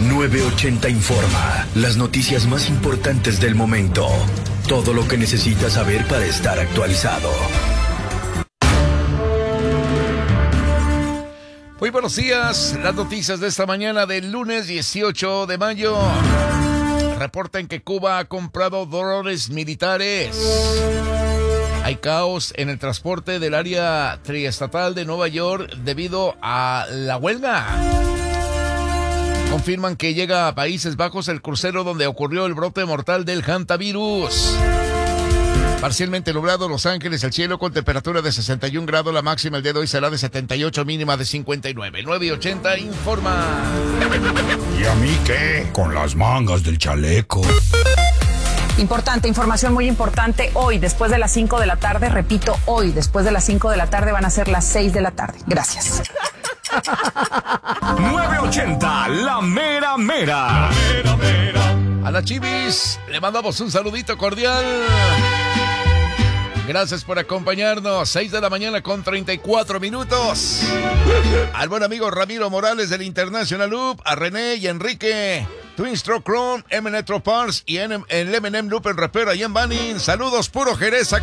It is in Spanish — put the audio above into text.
980 Informa. Las noticias más importantes del momento. Todo lo que necesitas saber para estar actualizado. Muy buenos días. Las noticias de esta mañana del lunes 18 de mayo. Reportan que Cuba ha comprado drones militares. Hay caos en el transporte del área triestatal de Nueva York debido a la huelga. Confirman que llega a Países Bajos el crucero donde ocurrió el brote mortal del hantavirus. Parcialmente nublado Los Ángeles, el cielo con temperatura de 61 grados, la máxima el día de hoy será de 78, mínima de 59. 980 informa. ¿Y a mí qué? Con las mangas del chaleco. Importante, información muy importante. Hoy, después de las 5 de la tarde, repito, hoy, después de las 5 de la tarde, van a ser las 6 de la tarde. Gracias. 980, la mera mera. La mera mera. A la Chivis le mandamos un saludito cordial. Gracias por acompañarnos. 6 de la mañana con 34 minutos. Al buen amigo Ramiro Morales del International Loop, a René y Enrique, Twin Stroke Chrome, M-Netro Parts y el M&M Loop en Repera y en Banning. Saludos, puro Jerez.